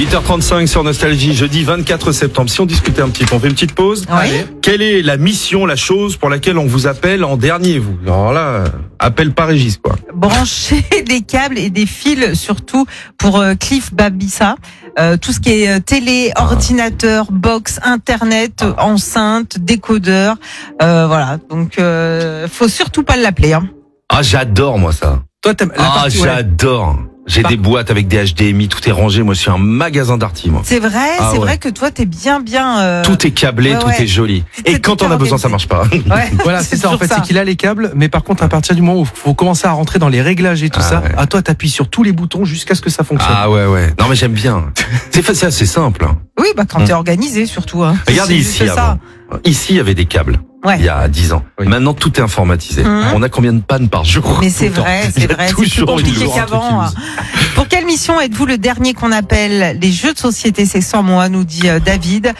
8h35 sur Nostalgie, jeudi 24 septembre. Si on discutait un petit peu, on fait une petite pause. Oui. Quelle est la mission, la chose pour laquelle on vous appelle en dernier, vous? Alors là, appel pas Régis, quoi. Brancher des câbles et des fils, surtout pour Cliff Babissa. Tout ce qui est télé, ordinateur, box, internet, enceinte, décodeur. Voilà. Donc, faut surtout pas l'appeler. Hein. Ah, j'adore, moi, ça. Toi, t'aimes la Ah, partie, ouais. j'adore. J'ai des boîtes avec des HDMI, tout est rangé. Moi, je suis un magasin d'arty, moi. C'est vrai, Ah c'est ouais. vrai que toi, t'es bien. Tout est câblé, ouais, tout ouais. est joli. Et quand tout on a besoin, ça organisé. marche pas. Ouais. Voilà, c'est ça. En fait, c'est qu'il a les câbles, mais par contre, à partir du moment où il faut commencer à rentrer dans les réglages et tout ça, ouais. toi, t'appuies sur tous les boutons jusqu'à ce que ça fonctionne. Ah ouais. Non, mais j'aime bien. C'est assez simple. Hein. Oui, bah quand t'es organisé, surtout. Hein. Regardez C'est ici, juste ça. avant. Ici, il y avait des câbles. Ouais. Il y a 10 ans. Oui. Maintenant, tout est informatisé. On a combien de pannes par jour? Mais c'est Tout le temps. vrai, Il y c'est a vrai. C'est plus toujours une compliqué lourde qu'avant. qui Pour quelle mission êtes-vous le dernier qu'on appelle? Les jeux de société, c'est sans moi, nous dit David.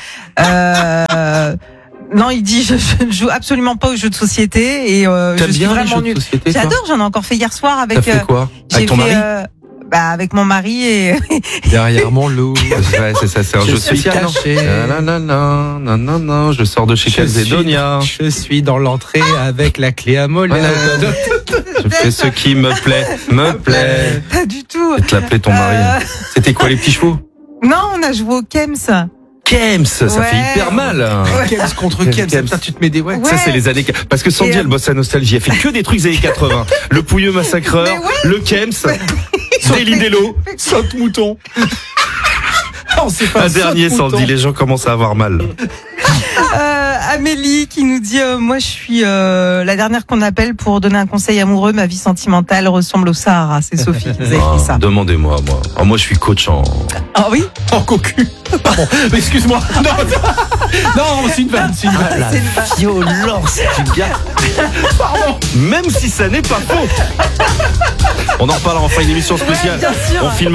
Non, il dit je ne joue absolument pas aux jeux de société et T'aimes je suis bien les vraiment jeux de nul. société, toi? J'adore, j'en ai encore fait hier soir avec. T'as fait quoi? Avec ton mari? Avec mon mari et Derrière mon loup. Ouais, c'est ça, c'est un Je jeu suis social. caché. Non, je sors de chez Calzedonia. Je suis dans l'entrée avec la clé à molette. Je fais ce qui me plaît. pas du tout. Et te l'appeler ton mari. C'était quoi, les petits chevaux? Non, on a joué au Kems. Kems, ça Ouais. fait hyper mal. Kems contre Kems. Kems. Putain, tu te mets des ouais. Ouais. Ça, c'est les années... Parce que Sandy, Et, elle bosse à Nostalgie. Elle fait que des trucs des années 80. Le Pouilleux Massacreur, Mais ouais. le Kems, Daily Dello, Saute Mouton. On sait pas. Un dernier, Sandy, les gens commencent à avoir mal. Amélie qui nous dit moi je suis la dernière qu'on appelle pour donner un conseil amoureux, ma vie sentimentale ressemble au Sahara. C'est Sophie qui nous a écrit ça. Demandez-moi, moi. Ah, moi, je suis coach en... Ah oui. En cocu. Pardon. Mais excuse-moi. Non, c'est une vanne. C'est une vanne. La violence du gars. Pardon. Même si ça n'est pas faux. On en reparlera en fin d'émission spéciale. Ouais, bien sûr. On filme